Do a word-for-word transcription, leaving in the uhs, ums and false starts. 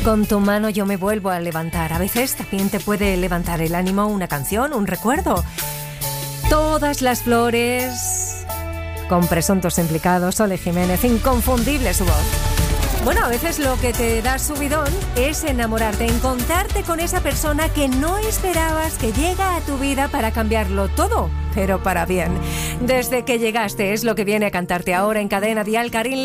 Con tu mano yo me vuelvo a levantar. A veces también te puede levantar el ánimo una canción, un recuerdo. Todas las flores, con presuntos implicados, Sole Jiménez, inconfundible su voz. Bueno, a veces lo que te da subidón es enamorarte, encontrarte con esa persona que no esperabas, que llega a tu vida para cambiarlo todo, pero para bien. Desde que llegaste es lo que viene a cantarte ahora en Cadena Dial Karin